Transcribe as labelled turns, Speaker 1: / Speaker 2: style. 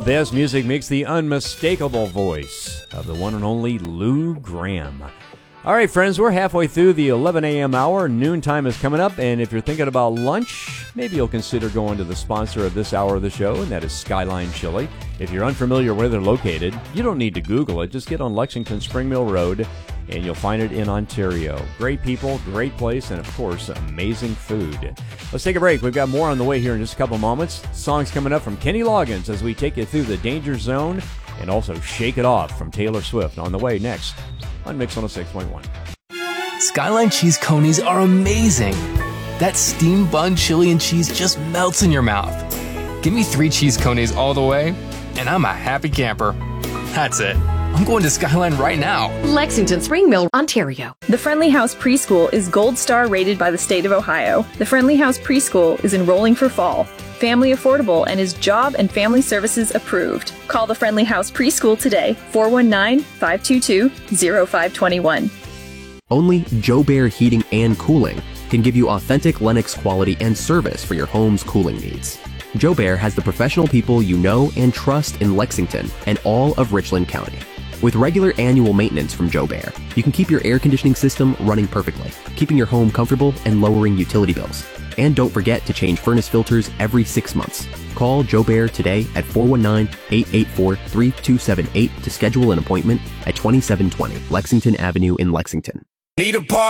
Speaker 1: best music makes the unmistakable voice of the one and only Lou Gramm. All right, friends, we're halfway through the 11 a.m. hour. Noontime is coming up, and if you're thinking about lunch, maybe you'll consider going to the sponsor of this hour of the show, and that is Skyline Chili. If you're unfamiliar where they're located, you don't need to Google it. Just get on Lexington Spring Mill Road, and you'll find it in Ontario. Great people, great place, and of course, amazing food. Let's take a break. We've got more on the way here in just a couple moments. Songs coming up from Kenny Loggins as we take you through the Danger Zone, and also Shake It Off from Taylor Swift on the way next on Mix 106.1.
Speaker 2: Skyline cheese conies are amazing. That steamed bun chili and cheese just melts in your mouth. Give me 3 cheese conies all the way, and I'm a happy camper. That's it. I'm going to Skyline right now.
Speaker 3: Lexington Spring Mill, Ontario.
Speaker 4: The Friendly House Preschool is Gold Star rated by the state of Ohio. The Friendly House Preschool is enrolling for fall, family affordable, and is job and family services approved. Call the Friendly House Preschool today, 419-522-0521.
Speaker 5: Only Joe Bear Heating and Cooling can give you authentic Lennox quality and service for your home's cooling needs. Joe Bear has the professional people you know and trust in Lexington and all of Richland County. With regular annual maintenance from Joe Bear, you can keep your air conditioning system running perfectly, keeping your home comfortable and lowering utility bills. And don't forget to change furnace filters every 6 months. Call Joe Bear today at 419-884-3278 to schedule an appointment at 2720 Lexington Avenue in Lexington.
Speaker 6: Need a